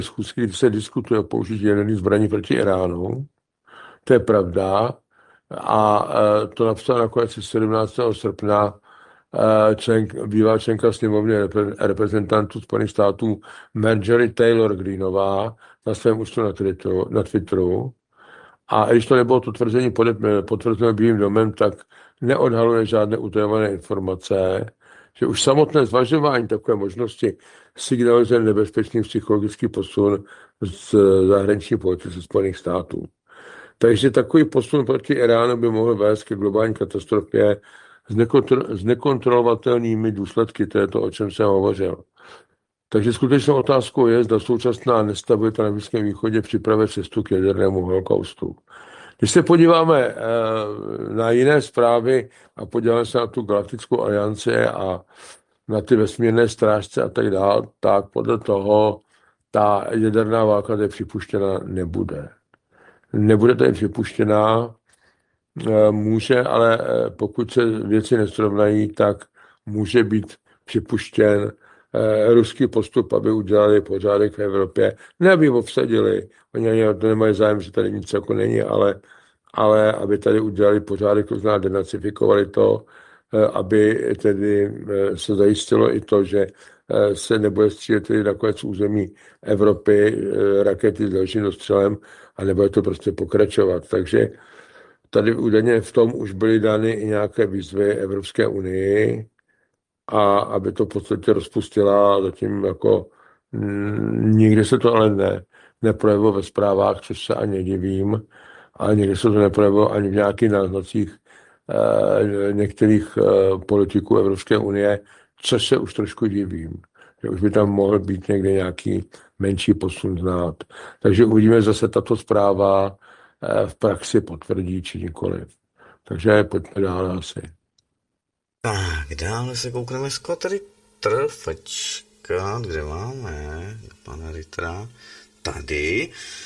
schůzky, kdy se diskutuje o použití jaderných zbraní proti Iránu. To je pravda. A to napsal nakonec 17. srpna bývalá členka sněmovny reprezentantů Spojených států Marjorie Taylor Greenová na svém účtu na Twitteru. A když to nebylo to tvrzení potvrzeno Bílým domem, tak neodhaluje žádné utajované informace, že už samotné zvažování takové možnosti signalizuje nebezpečný psychologický posun z zahraniční politiky Spojených států. Takže takový posun proti Iránu by mohl vést ke globální katastrofě s nekontrolovatelnými důsledky, to je to, o čem jsem hovořil. Takže skutečnou otázkou je, zda současná nestabilita na Blízkém východě připravuje cestu k jadernému holokaustu. Když se podíváme na jiné zprávy a podíváme se na tu galaktickou alianci a na ty vesmírné strážce a tak dále, tak podle toho ta jaderná válka tady připuštěna nebude. Nebude tady připuštěná, může, ale pokud se věci nesrovnají, tak může být připuštěn ruský postup, aby udělali pořádek v Evropě. Ne, aby obsadili, oni ani to nemají zájem, že tady nic jako není, ale aby tady udělali pořádek, to znamená denacifikovali to, aby tedy se zajistilo i to, že se nebude střílet tedy nakonec území Evropy rakety s dalším dostřelem a nebude to prostě pokračovat. Takže tady údajně v tom už byly dány i nějaké výzvy Evropské unii, a aby to v podstatě rozpustila, zatím jako nikdy se to ale neprojevilo ve zprávách, což se ani nedivím, ale nikdy se to neprojevilo ani v nějakých náznacích některých politiků Evropské unie, což se už trošku divím, že už by tam mohl být někde nějaký menší posun znát. Takže uvidíme, zase tato zpráva v praxi potvrdí, či nikoliv. Takže pojďme dál asi. Tak, dále se koukneme tady trfačka, kde máme pana Rittera, tady.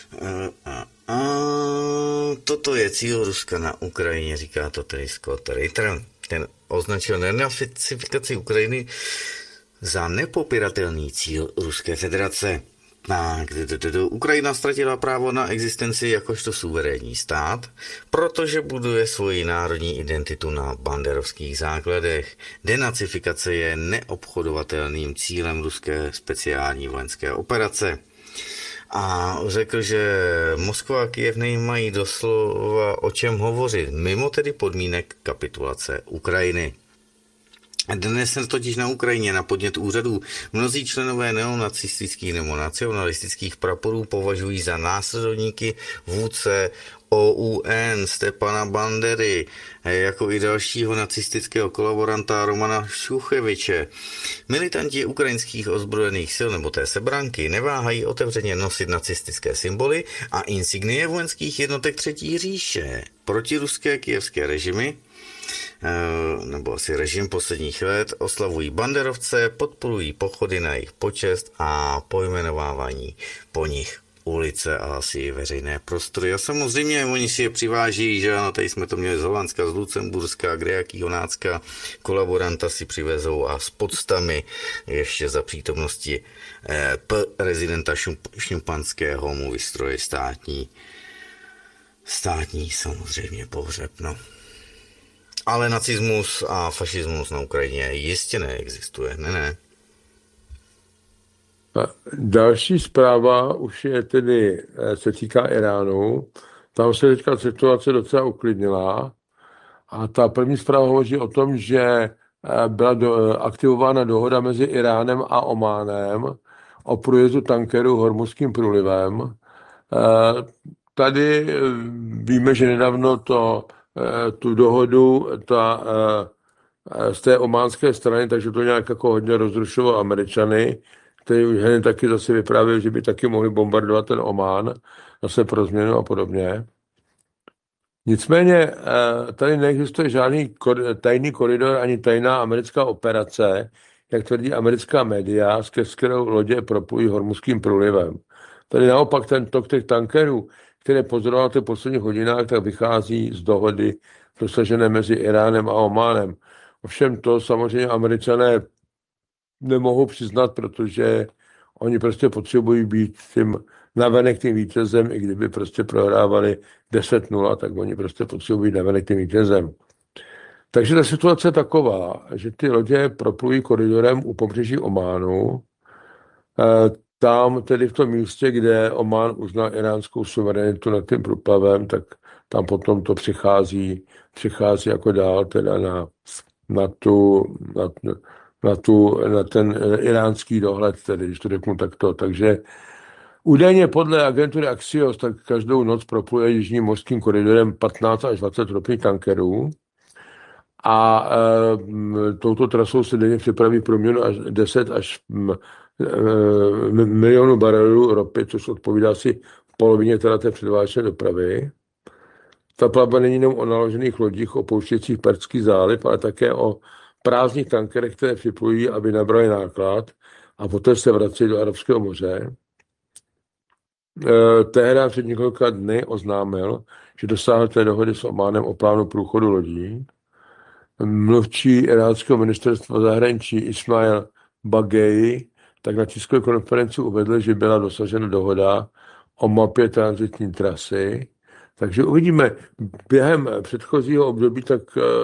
Toto je cíl Ruska na Ukrajině, říká to tedy Scott Ritter. Ten označil denacifikaci Ukrajiny za nepopiratelný cíl Ruské federace. Tak, Ukrajina ztratila právo na existenci jakožto suverénní stát, protože buduje svoji národní identitu na banderovských základech. Denacifikace je neobchodovatelným cílem ruské speciální vojenské operace. A řekl, že Moskva a Kyjev nemají doslova o čem hovořit, mimo tedy podmínek kapitulace Ukrajiny. Dnes se totiž na Ukrajině na podnět úřadů mnozí členové neonacistických nebo nacionalistických praporů považují za následovníky vůdce OUN Stepana Bandery, jako i dalšího nacistického kolaboranta Romana Šucheviče. Militanti ukrajinských ozbrojených sil nebo té sebranky neváhají otevřeně nosit nacistické symboly a insignie vojenských jednotek Třetí říše. Protiruské kyjevské režimy nebo asi režim posledních let oslavují banderovce, podporují pochody na jejich počest a pojmenovávání po nich ulice a asi veřejné prostory. A samozřejmě oni si je přiváží, že ano, tady jsme to měli z Holandska, z Lucemburska, kde jakýho nácka kolaboranta si přivezou a s podstami ještě za přítomnosti prezidenta Šumpanského mu vystroje státní samozřejmě pohřeb, no. Ale nacismus a fašismus na Ukrajině jistě neexistuje, ne. Další zpráva už je tedy, se týká Iránu. Tam se teďka situace docela uklidnila. A ta první zpráva hovoří o tom, že byla aktivována dohoda mezi Iránem a Ománem o průjezdu tankerů Hormuzským průlivem. Tady víme, že nedávno tu dohodu z té ománské strany, takže to nějak jako hodně rozrušilo Američany, kteří už hned taky zase vyprávěli, že by taky mohli bombardovat ten Omán, zase pro změnu a podobně. Nicméně tady neexistuje žádný tajný koridor ani tajná americká operace, jak tvrdí americká média, s kterou lodě proplují Hormuzským průlivem. Tady naopak ten tok těch tankerů, které pozoroval v těch posledních hodinách, tak vychází z dohody dosažené mezi Iránem a Ománem. Ovšem to samozřejmě Američané nemohou přiznat, protože Oni prostě potřebují být tím navenek tím vítězem, i kdyby prostě prohrávali 10-0, tak oni prostě potřebují navenek tím vítězem. Takže ta situace je taková, že ty lodě proplují koridorem u pobřeží Ománu, tam tedy v tom místě, kde Omán uznal iránskou suverenitu nad tím průplavem, tak tam potom to přichází jako dál teda na, tu, na ten iránský dohled, tedy, když to řeknu takto. Takže údajně podle agentury Axios, tak každou noc propluje jižním mořským koridorem 15 až 20 ropných tankerů a touto trasou se denně připraví proměnu až 10 až milionů barelů ropy, což odpovídá asi polovině teda té předvážné dopravy. Ta plavba není jenom o naložených lodích opouštějících Perský záliv, ale také o prázdných tankerech, které připlují, aby nabrali náklad a poté se vrací do Arabského moře. Teherán před několika dny oznámil, že dosáhl té dohody s Ománem o plánu průchodu lodí. Mluvčí iránského ministerstva zahraničí Ismail Bagei tak na tiskové konferenci uvedl, že byla dosažena dohoda o mapě tranzitní trasy. Takže uvidíme, během předchozího období tak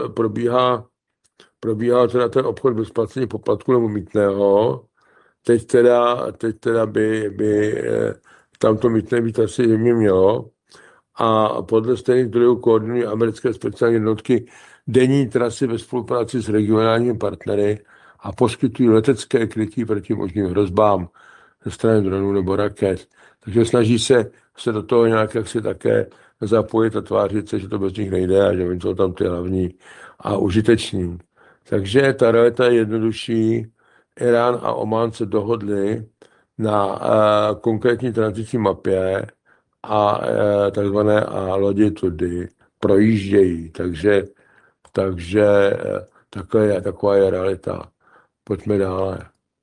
probíhá teda ten obchod bez placení poplatku nebo mýtného. Teď teda by tam to mýtné být asi země mělo. A podle stejných zdrojů koordinují americké speciální jednotky denní trasy ve spolupráci s regionálními partnery a poskytují letecké krytí proti možným hrozbám ze strany dronů nebo raket. Takže snaží se do toho nějak jaksi také zapojit a tvářit se, že to bez nich nejde a že oni jsou tam ty hlavní a užiteční. Takže ta realita je jednodušší. Irán a Omán se dohodli na konkrétní tranzitní mapě a takzvané lodi tudy projíždějí. Takže taková je realita. Pojďme dále.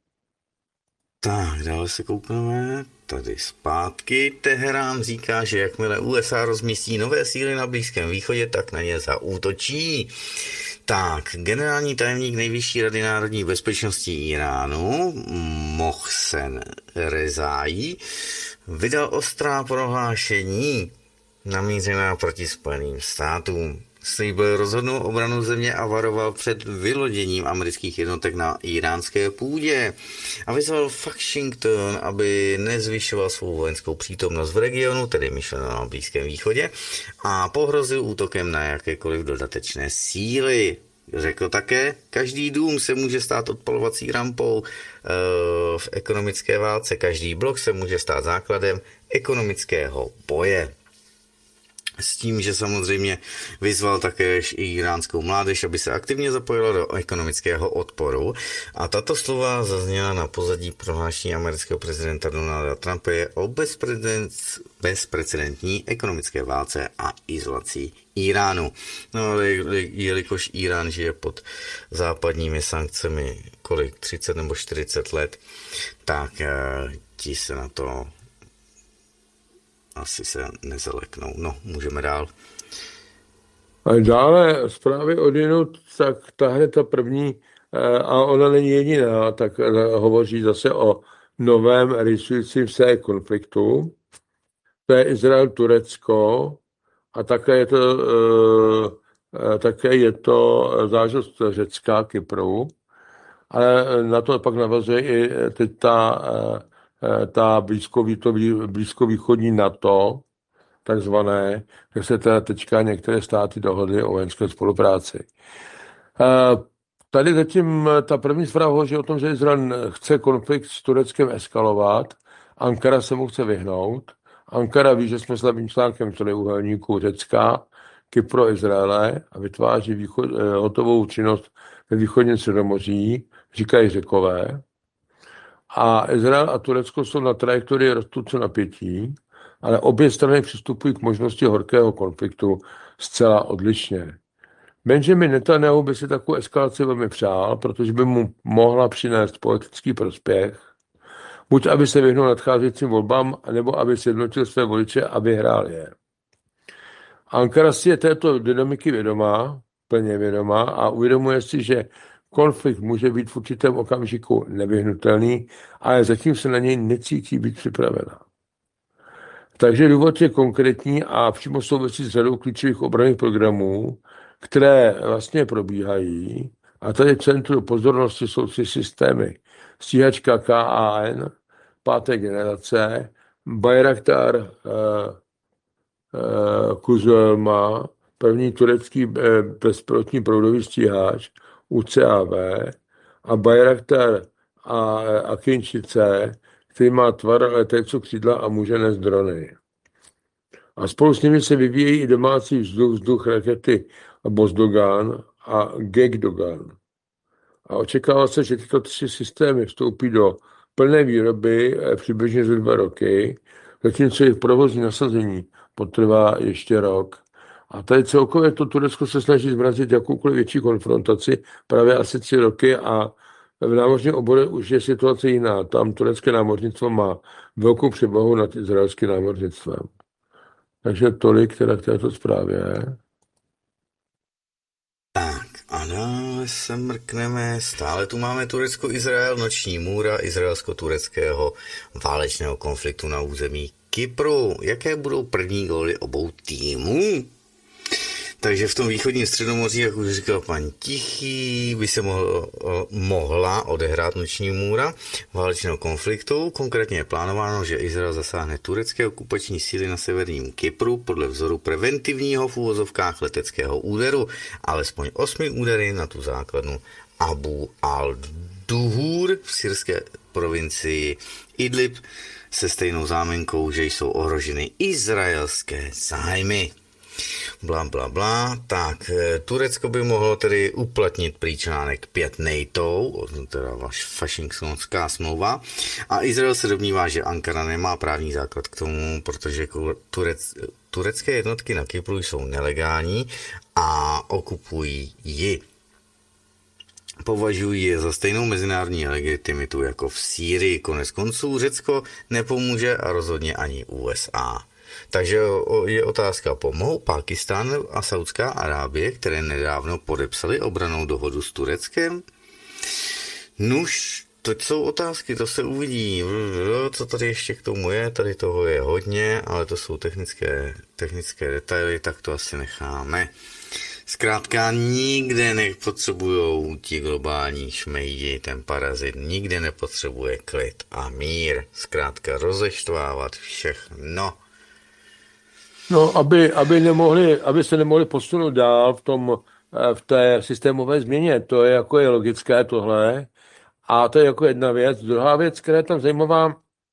Tak, dále se koukneme. Tady zpátky. Teherán říká, že jakmile USA rozmístí nové síly na Blízkém východě, tak na ně zaútočí. Tak, generální tajemník Nejvyšší rady národní bezpečnosti Iránu, Mohsen Rezaí, vydal ostrá prohlášení namířená proti Spojeným státům. Slíbil rozhodnou obranu země a varoval před vyloděním amerických jednotek na iránské půdě a vyzval Washington, aby nezvyšoval svou vojenskou přítomnost v regionu, tedy myšleno na Blízkém východě, a pohrozil útokem na jakékoliv dodatečné síly. Řekl také, každý dům se může stát odpalovací rampou v ekonomické válce, každý blok se může stát základem ekonomického boje. S tím, že samozřejmě vyzval také i iránskou mládež, aby se aktivně zapojila do ekonomického odporu. A tato slova zazněla na pozadí prohlášení amerického prezidenta Donalda Trumpa o bezprecedentní ekonomické válce a izolací Iránu. No ale jelikož Irán žije pod západními sankcemi 30 nebo 40 let, tak ti se na to asi se nezaleknou. No, můžeme dál. A dále zprávy odinut, tak tahle ta první, a ona není jediná, tak hovoří zase o novém rysujícím se konfliktu. To je Izrael-Turecko a také je to záležitost Řecka, Kypru. Ale na to pak navazuje i teď ta blízkovýchodní NATO, takzvané, kde se teda teďka některé státy dohodly o vojenské spolupráci. Tady zatím ta první zpráva hovoří o tom, že Izrael chce konflikt s Tureckem eskalovat, Ankara se mu chce vyhnout. Ankara ví, že jsme slabým článkem trojúhelníku Řecka, Kypru a Izraele a vytváří hotovou činnost ve východním Středomoří, říkají Řekové. A Izrael a Turecko jsou na trajektorii rostoucího napětí, ale obě strany přistupují k možnosti horkého konfliktu zcela odlišně. Benjamin Netanyahu by si takovou eskalaci velmi přál, protože by mu mohla přinést politický prospěch, buď aby se vyhnul nadcházejícím volbám, nebo aby sjednotil své voliče a vyhrál je. Ankara si je této dynamiky vědomá, plně vědomá a uvědomuje si, že Konflikt může být v určitém okamžiku nevyhnutelný, ale zatím se na něj necítí být připravena. Takže důvod je konkrétní a přímo souvisí s řadou klíčových obranných programů, které vlastně probíhají. A tady v centru pozornosti jsou tři systémy. Stíhačka KAN, páté generace, Bayraktar Kuzelma, první turecký bezpilotní proudový stíhač UCAV a Bayraktar Akinci C, který má tvar letéců křídla a může nést drony. A spolu s nimi se vyvíjejí i domácí vzduch rakety Bozdogan a Gekdogan. A očekává se, že tyto tři systémy vstoupí do plné výroby přibližně za 2 roky, zatímco jejich provozní nasazení potrvá ještě rok. A tady celkově to Turecko se snaží zmrazit jakoukoliv větší konfrontaci právě asi 3 roky a v námořním oboru už je situace jiná. Tam turecké námořnictvo má velkou převahu nad izraelským námořnictvem. Takže tolik teda k této zprávě. Tak a dále se mrkneme. Stále tu máme Turecko-Izrael, noční můra izraelsko-tureckého válečného konfliktu na území Kypru. Jaké budou první góly obou týmů? Takže v tom východním středomoří, jak už říkal pan Tichý, by se mohla odehrát noční můra válečného konfliktu. Konkrétně je plánováno, že Izrael zasáhne turecké okupační síly na severním Kypru podle vzoru preventivního v úvozovkách leteckého úderu. Alespoň 8 údery na tu základnu Abu al-Duhur v syrské provincii Idlib se stejnou záminkou, že jsou ohroženy izraelské zájmy. Bla, bla, bla. Tak, Turecko by mohlo tedy uplatnit prý článek 5 NATO, teda Washingtonská smlouva, a Izrael se domnívá, že Ankara nemá právní základ k tomu, protože turecké jednotky na Kypru jsou nelegální a okupují ji. Považují je za stejnou mezinárodní legitimitu jako v Sýrii. Konec konců Řecko nepomůže a rozhodně ani USA. Takže je otázka, pomohou Pákistán a Saudská Arábie, které nedávno podepsali obrannou dohodu s Tureckem? Nuž, to jsou otázky, to se uvidí. Co tady ještě k tomu je? Tady toho je hodně, ale to jsou technické detaily, tak to asi necháme. Zkrátka nikde nepotřebujou ti globální šmejdi, ten parazit nikde nepotřebuje klid a mír. Zkrátka rozeštvávat všechno. No, aby se nemohli posunout dál v té systémové změně. To je jako je logické tohle. A to je jako jedna věc. Druhá věc, která je tam zajímavá,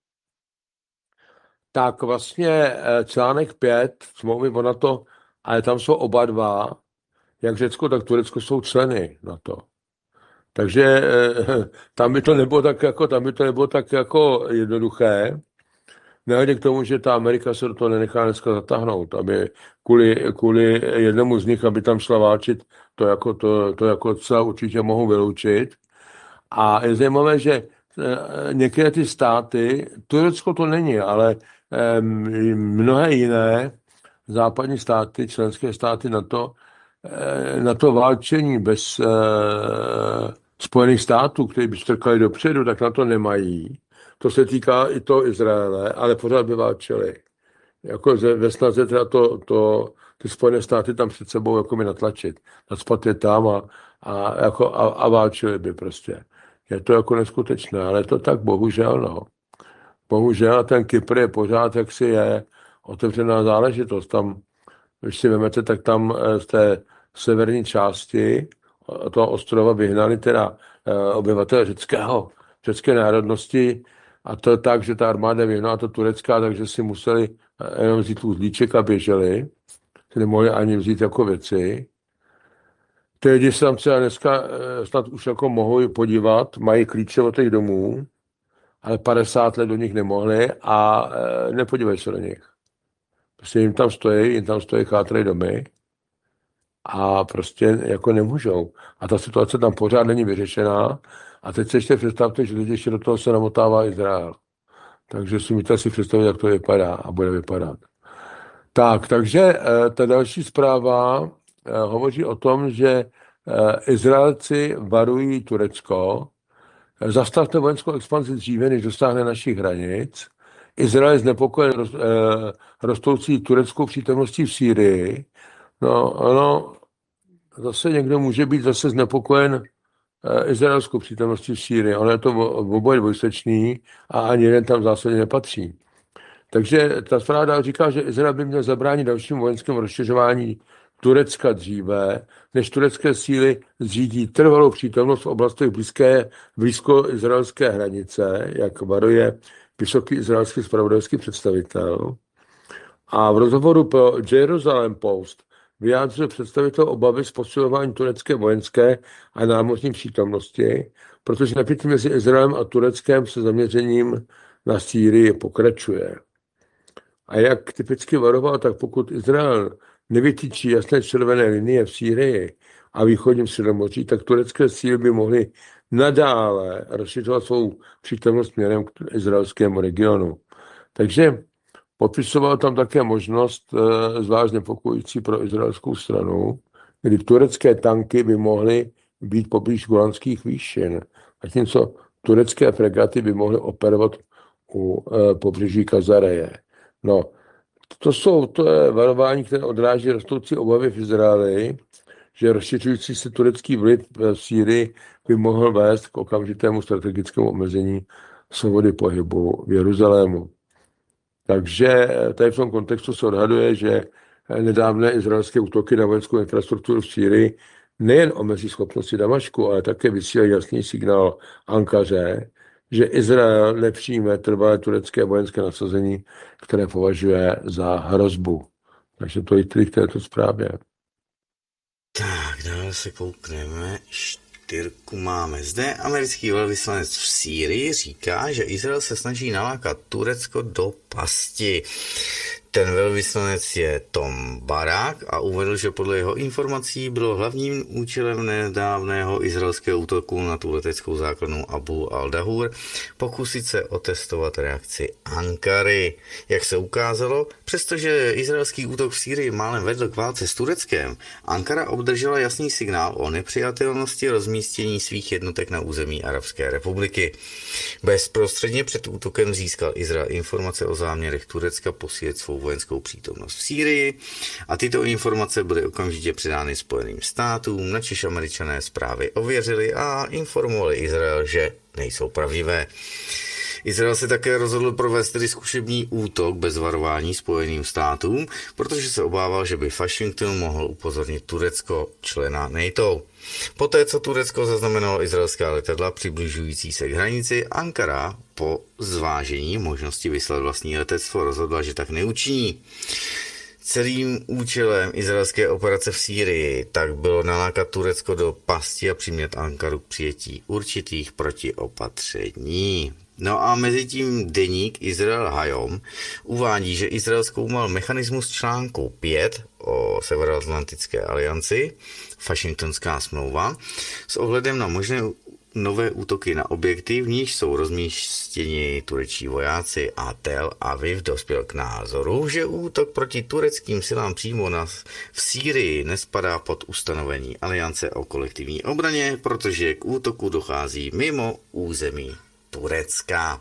tak vlastně článek 5 smlouvy o NATO, ale tam jsou oba dva, jak Řecko, tak Turecko jsou členy NATO. Takže tam by to nebylo tak jako jednoduché. Nehledě k tomu, že ta Amerika se do toho nenechá dneska zatáhnout, aby kvůli jednomu z nich, aby tam šla válčit, to jako celá určitě mohou vyloučit. A je zajímavé, že některé ty státy, Turecko to není, ale mnohé jiné západní státy, členské státy na to válčení bez Spojených států, které by strkali dopředu, tak na to nemají. To se týká i toho Izraele, ale pořád by válčili. Jako ve snaze teda ty Spojené státy tam před sebou jako by natlačit. Nacpat je tam a válčili by prostě. Je to jako neskutečné, ale je to tak bohužel, no. Bohužel ten Kypr je pořád, jak si je otevřená záležitost. Tam, když si vezmete, tak tam z té severní části toho ostrova vyhnali teda obyvatel řecké národnosti, a to tak, že ta armáda vyhnala to turecká, takže si museli jenom vzít uzlíček a běželi. Si nemohli ani vzít jako věci. Ty lidi se tam třeba dneska snad už jako mohou podívat, mají klíče od těch domů, ale 50 let do nich nemohli a nepodívají se do nich. Prostě jim tam stojí chátrají domy a prostě jako nemůžou. A ta situace tam pořád není vyřešená. A teď se ještě představte, že lidi ještě do toho se namotává Izrael. Takže si můžete si představit, jak to vypadá a bude vypadat. Tak, takže ta další zpráva hovoří o tom, že Izraelci varují Turecko, zastavte vojenskou expanzi dříve, než dosáhne našich hranic. Izrael je znepokojen rostoucí tureckou přítomností v Sýrii. No, ono, zase někdo může být zase znepokojen izraelskou přítomností v Sýrii. Ono je to oboje dvojsečný a ani jeden tam v zásadě nepatří. Takže ta zpráva říká, že Izrael by měl zabránit dalšímu vojenskému rozšiřování Turecka dříve, než turecké síly zřídí trvalou přítomnost v oblastech blízko izraelské hranice, jak varuje vysoký izraelský zpravodajský představitel. A v rozhovoru pro Jerusalem Post vyjádřil představitel obavy z posilování turecké vojenské a námořní přítomnosti, protože napětí mezi Izraelem a Tureckem se zaměřením na Sýrii pokračuje. A jak typicky varoval, tak pokud Izrael nevytýčí jasné červené linie v Sýrii a východním Středomoří, tak turecké síly by mohly nadále rozšiřovat svou přítomnost směrem k izraelskému regionu. Takže popisoval tam také možnost zvlášť nepokojící pro izraelskou stranu, kdy turecké tanky by mohly být poblíž Golanských výšin, zatímco turecké fregaty by mohly operovat u pobřeží Kazareje. No, to je varování, které odráží rostoucí obavy v Izraeli, že rozšiřující se turecký vliv v Sýrii by mohl vést k okamžitému strategickému omezení svobody pohybu v Jeruzalému. Takže tady v tom kontextu se odhaduje, že nedávné izraelské útoky na vojenskou infrastrukturu v Sýrii nejen omezí schopnosti Damašku, ale také vysílají jasný signál Ankaře, že Izrael nepřijme trvalé turecké vojenské nasazení, které považuje za hrozbu. Takže to je tedy k této zprávě. Tak, dále se koukneme. Štyrku máme zde. Americký velvyslanec v Sýrii říká, že Izrael se snaží nalákat Turecko do pasti. Ten velvyslanec je Tom Barak a uvedl, že podle jeho informací bylo hlavním účelem nedávného izraelského útoku na tu leteckou základnu Abu al-Dahur pokusit se otestovat reakci Ankary. Jak se ukázalo, přestože izraelský útok v Sýrii málem vedl k válce s Tureckem, Ankara obdržela jasný signál o nepřijatelnosti rozmístění svých jednotek na území Arabské republiky. Bezprostředně před útokem získal Izrael informace o záměrech Turecka posílit svou vojenskou přítomnost v Sýrii a tyto informace byly okamžitě předány Spojeným státům, načež Američané zprávy ověřili a informovali Izrael, že nejsou pravdivé. Izrael se také rozhodl provést tedy zkušební útok bez varování Spojeným státům, protože se obával, že by Washington mohl upozornit Turecko, člena NATO. Poté, co Turecko zaznamenalo izraelská letadla přibližující se k hranici, Ankara po zvážení možnosti vyslat vlastní letectvo rozhodla, že tak neučiní. Celým účelem izraelské operace v Sýrii tak bylo nalákat Turecko do pasti a přimět Ankaru k přijetí určitých protiopatření. No a mezi tím deník Israel Hayom uvádí, že Izrael zkoumal mechanismus článku 5 o Severoatlantické alianci, Washingtonská smlouva, s ohledem na možné nové útoky na objekty, v níž jsou rozmístěni turečtí vojáci, a Tel Aviv dospěl k názoru, že útok proti tureckým silám přímo v Sýrii nespadá pod ustanovení Aliance o kolektivní obraně, protože k útoku dochází mimo území Turecka.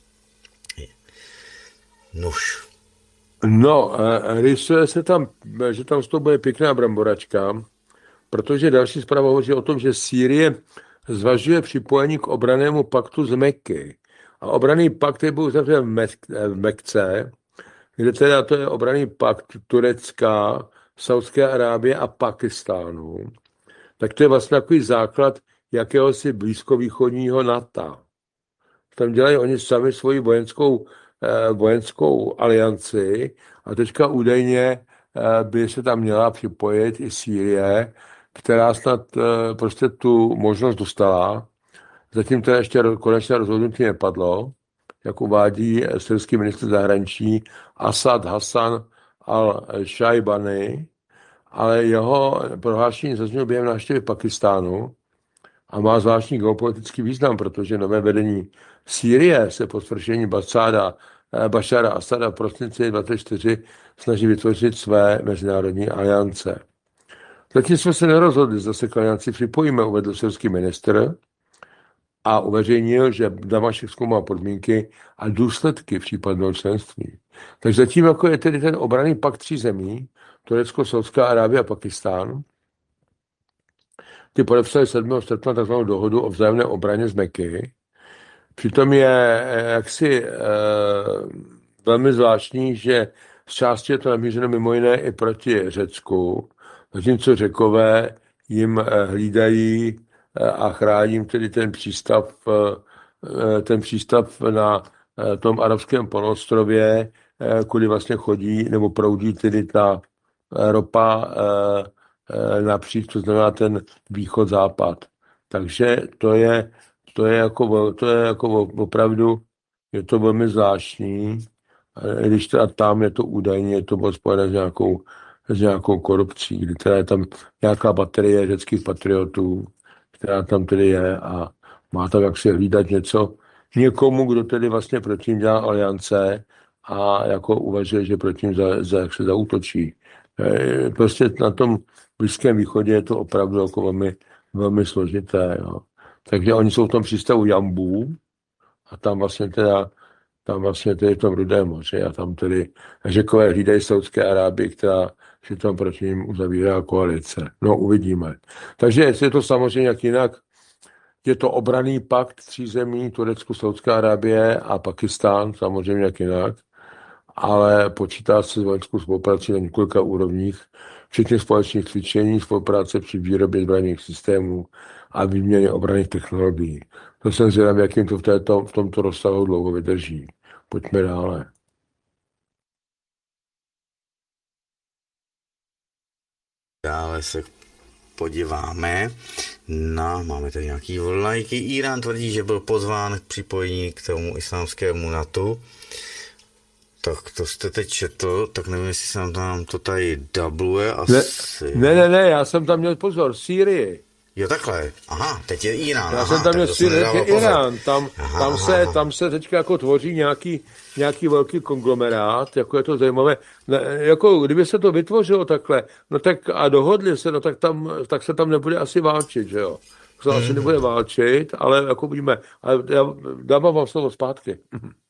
Nuž. No, rysuje se tam, že tam z toho bude pěkná bramboračka, protože další zpráva hovoří o tom, že Sýrie zvažuje připojení k obrannému paktu z Meky. A obranný pakt je byl uzavřen v Mekce, kde teda to je obranný pakt Turecka, Saudské Arábie a Pakistánu. Tak to je vlastně takový základ jakéhosi blízkovýchodního NATO. Tam dělají oni sami svoji vojenskou alianci a teďka údajně by se tam měla připojit i Sýrie, která snad prostě tu možnost dostala. Zatím to ještě konečné rozhodnutí nepadlo, jak uvádí syrský ministr zahraničí Asad Hassan al-Shaibani, ale jeho prohlášení zaznělo během návštěvy Pakistánu a má zvláštní geopolitický význam, protože nové vedení Sýrie se po svršení Bašara Asada v prosinci 2024 snaží vytvořit své mezinárodní aliance. Zatím jsme se nerozhodli, zda se k alianci připojíme, uvedl syrský ministr a uveřejnil, že Damašek zkoumá podmínky a důsledky případného členství. Takže zatím jako je tedy ten obranný pakt 3 zemí, Turecko, Saudská Arábie a Pakistán, ty podepsali 7. srpna tzv. Dohodu o vzájemné obraně z Meky. Přitom je jaksi velmi zvláštní, že z části je to namířeno mimo jiné i proti Řecku, zatímco Řekové jim hlídají a chrání tedy ten přístav na tom arabském poloostrově, kudy vlastně chodí nebo proudí tedy ta ropa napříč, to znamená ten východ-západ. Takže to je jako opravdu, je to velmi zvláštní, když teda tam je to údajně, je to bylo spojené s nějakou korupcí, kdy teda je tam nějaká baterie řeckých patriotů, která tam tedy je a má tam jak se hlídat někomu, kdo tedy vlastně proti ním dělá aliance a jako uvažuje, že proti ním jak se zaútočí. Prostě na tom Blízkém východě je to opravdu jako velmi, velmi složité. Jo. Takže oni jsou v tom přístavu Jambů a tam vlastně tedy v tom Rudém moři a tam tedy Řekové hlídají Saudské Arábii, která si tam proti ním uzavírá koalice. No, uvidíme. Takže je to samozřejmě jak jinak. Je to obranný pakt 3 zemí, Turecko, Saudská Arábie a Pakistán, samozřejmě jak jinak, ale počítá se s vojenskou spoluprací na několika úrovních, včetně společných cvičení, spolupráce při výrobě zbrojních systémů a výměně obranných technologií. To jsem zvědavý, jak jim to v tomto rozsahu dlouho vydrží. Pojďme dále. Dále se podíváme máme tady nějaký lajky. Irán tvrdí, že byl pozván k připojení k tomu islámskému NATO. Tak to jste teď četl, tak nevím, jestli se nám to tady dubluje asi. Ne, já jsem tam měl pozor, Sýrii. Jo, takhle. Aha, teď je Irán. Já jsem tam měl Sýrii, teď je Irán. Tam se teďka jako tvoří nějaký velký konglomerát, jako je to zajímavé. Jako kdyby se to vytvořilo takhle, no tak a dohodli se, no tak se tam nebude asi válčit, že jo. Se asi nebude válčit, ale jako budeme, ale já dávám vám slovo zpátky.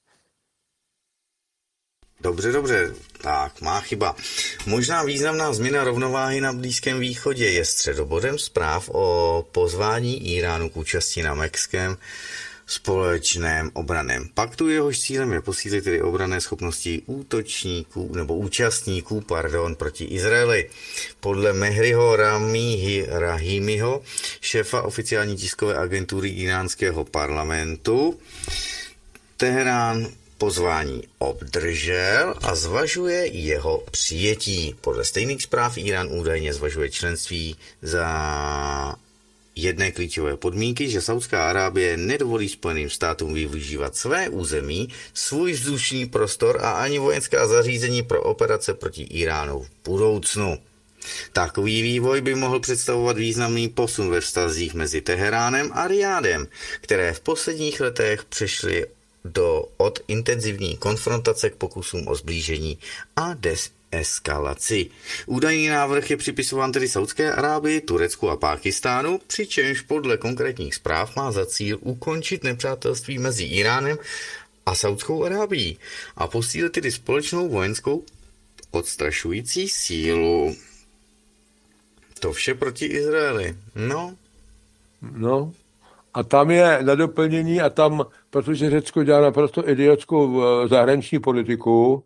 Dobře, tak má chyba. Možná významná změna rovnováhy na Blízkém východě je středobodem zpráv o pozvání Iránu k účasti na Mekském společném obranném paktu. Jehož cílem je posílit tedy obranné schopnosti účastníků proti Izraeli. Podle Mehriho Rahimiho, šéfa oficiální tiskové agentury iránského parlamentu, Teherán pozvání obdržel a zvažuje jeho přijetí. Podle stejných zpráv Irán údajně zvažuje členství za jedné klíčové podmínky, že Saudská Arábie nedovolí Spojeným státům využívat své území, svůj vzdušný prostor a ani vojenská zařízení pro operace proti Iránu v budoucnu. Takový vývoj by mohl představovat významný posun ve vztazích mezi Teheránem a Rijádem, které v posledních letech přešly od intenzivní konfrontace k pokusům o zblížení a deseskalaci. Údajný návrh je připisován tedy Saudské Arábii, Turecku a Pákistánu, přičemž podle konkrétních zpráv má za cíl ukončit nepřátelství mezi Iránem a Saudskou Arábií a posílit tedy společnou vojenskou odstrašující sílu. To vše proti Izraeli. No. A tam je na doplnění a tam, protože Řecko dělá naprosto idiotskou zahraniční politiku,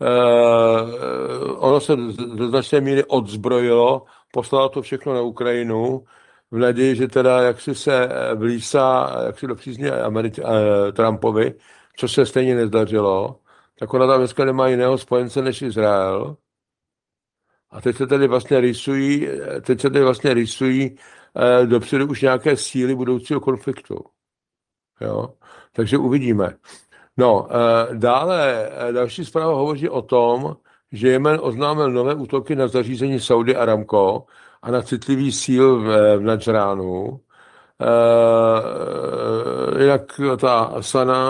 ono se do značné míry odzbrojilo, poslalo to všechno na Ukrajinu, v naději, že teda jaksi se vlísá jaksi do přízně Trumpovi, co se stejně nezdařilo, tak ona tam dneska nemá jiného spojence než Izrael. A teď se tedy vlastně rysují dopředu už nějaké síly budoucího konfliktu. Jo? Takže uvidíme. No, dále další zpráva hovoří o tom, že Jemen oznámil nové útoky na zařízení Saudi Aramco a na citlivý síl v Nadžránu. Jak ta Sana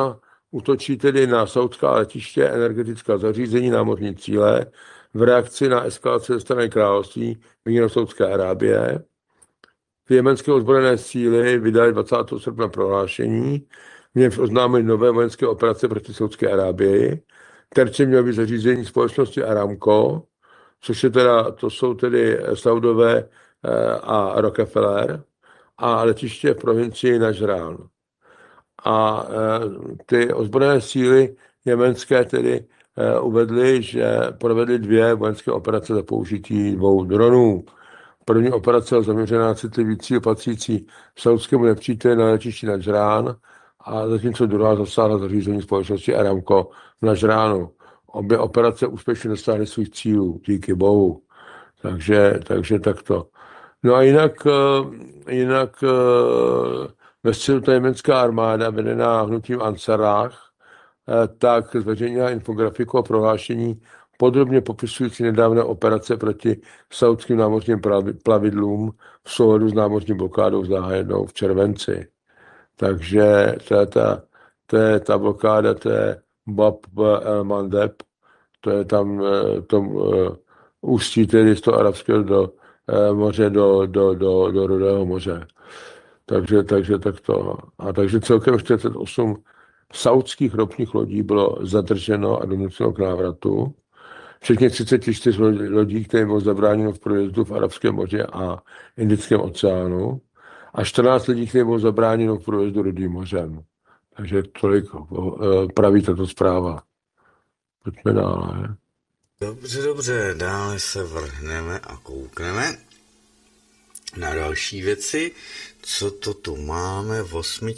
útočí tedy na saudská letiště, energetická zařízení, námořní cíle v reakci na eskalaci ze strany království Mírno Saudské Arábie. Ty jemenské ozbrojené síly vydali 20. srpna prohlášení, v němž oznámili nové vojenské operace proti Saudské Arábii. Terčem mělo být zařízení společnosti Aramco, což je teda, to jsou tedy Saudové a Rockefeller, a letiště v provincii Najrán. A ty ozbrojené síly jemenské tedy uvedly, že provedly 2 vojenské operace za použití 2 dronů. První operace byla zaměřená na citlivý cíl patřící saudskému nepříteli na letišti Najrán, a zatímco druhá zasáhla zařízení společnosti Aramco v Najránu. Obě operace úspěšně dosáhly svých cílů, díky bohu. Takže takto. No a jinak ve středu ta jemenská armáda vedená hnutím Ansarách tak zveřejnila infografiku a prohlášení podrobně popisující nedávné operace proti saudským námořním plavidlům v souladu s námořní blokádou zahájenou v červenci. Takže ta blokáda, to je Bab el Mandeb, to je tam ústí tedy z toho arabského do moře, do Rudého moře. Takže takto. A takže celkem 48 saudských ropných lodí bylo zadrženo a donuceno k návratu, včetně 34 lodí, které bylo zabráněno v průjezdu v Arabském moři a Indickém oceánu, a 14 lidí, které bylo zabráněno v průjezdu Rudým mořem. Takže tolik praví tato zpráva. Pojďme dále. Dobře, dále se vrhneme a koukneme na další věci. Co to tu máme? 8.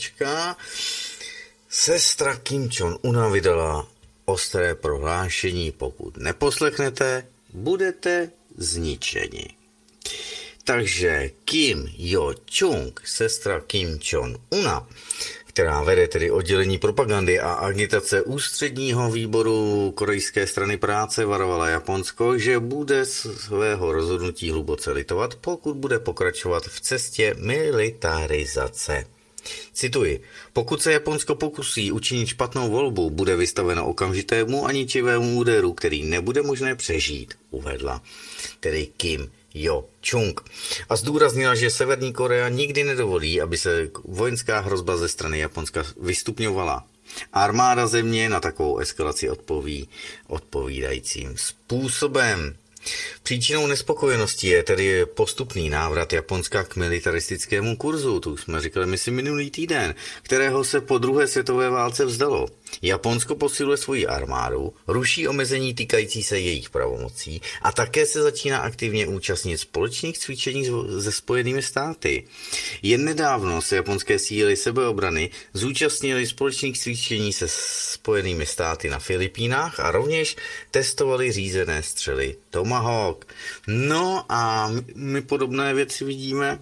Sestra Kim Jong-una vydala ostré prohlášení. Pokud neposlechnete, budete zničeni. Takže Kim Jo-chung, sestra Kim Jong-una, která vede tedy oddělení propagandy a agitace ústředního výboru Korejské strany práce, varovala Japonsko, že bude svého rozhodnutí hluboce litovat, pokud bude pokračovat v cestě militarizace. Cituji: pokud se Japonsko pokusí učinit špatnou volbu, bude vystaveno okamžitému a ničivému úderu, který nebude možné přežít, uvedla tedy Kim Jo-chung. A zdůraznila, že Severní Korea nikdy nedovolí, aby se vojenská hrozba ze strany Japonska vystupňovala. Armáda země na takovou eskalaci odpoví odpovídajícím způsobem. Příčinou nespokojenosti je tedy postupný návrat Japonska k militaristickému kurzu, to už jsme říkali myslím minulý týden, kterého se po druhé světové válce vzdalo. Japonsko posiluje svoji armádu, ruší omezení týkající se jejich pravomocí a také se začíná aktivně účastnit společných cvičení se Spojenými státy. Jen nedávno se japonské síly sebeobrany zúčastnily společných cvičení se Spojenými státy na Filipínách a rovněž testovali řízené střely Tomahawk. No a my podobné věci vidíme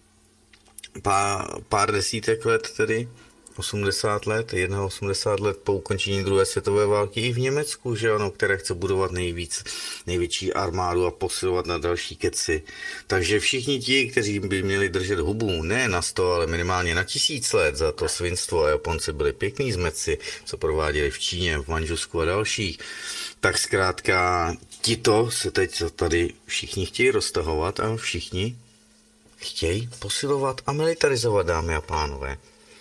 pár desítek let tedy, 80 let, 81 let po ukončení druhé světové války i v Německu, že ano, které chce budovat největší armádu a posilovat na další keci. Takže všichni ti, kteří by měli držet hubu, ne na 100, ale minimálně na 1000 let za to svinstvo, a Japonci byli pěkný zmeci, co prováděli v Číně, v Manžusku a dalších, tak zkrátka tito se teď tady všichni chtějí roztahovat a všichni chtějí posilovat a militarizovat, dámy a pánové.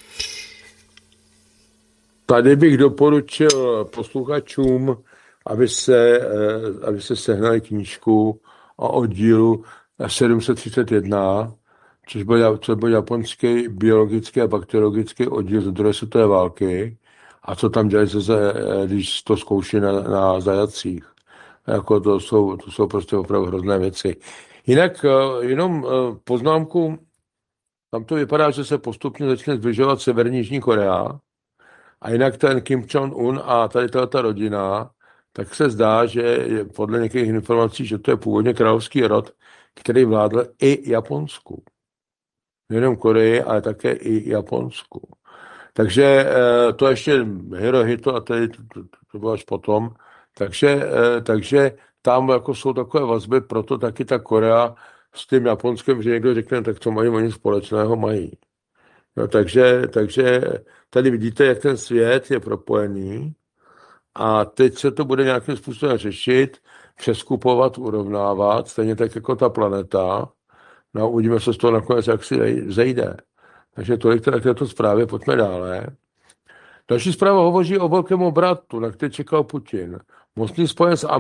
Tady bych doporučil posluchačům, aby se sehnali knížku o oddílu 731, což byl japonský biologický a bakteriologický oddíl z druhé světové války, a co tam dělali, když to zkouší na zajatcích. Jako to jsou prostě opravdu hrozné věci. Jinak jenom poznámku, tam to vypadá, že se postupně začne zbližovat Severní Jižní Korea, a jinak ten Kim Jong-un a tady ta rodina, tak se zdá, že je podle některých informací, že to je původně královský rod, který vládl i Japonsku. Nejenom Koreji, ale také i Japonsku. Takže to ještě Hirohito a tady to bylo až potom. Takže tam jako jsou takové vazby, proto taky ta Korea s tím Japonskem, že někdo řekne, tak co mají oni společného, mají. No, takže tady vidíte, jak ten svět je propojený a teď se to bude nějakým způsobem řešit, přeskupovat, urovnávat, stejně tak jako ta planeta. No, uvidíme, co z toho nakonec jak si zejde. Takže tolik teda k této zprávě, pojďme dále. Další zpráva hovoří o velkém obratu, na který čekal Putin. Mocný spojenec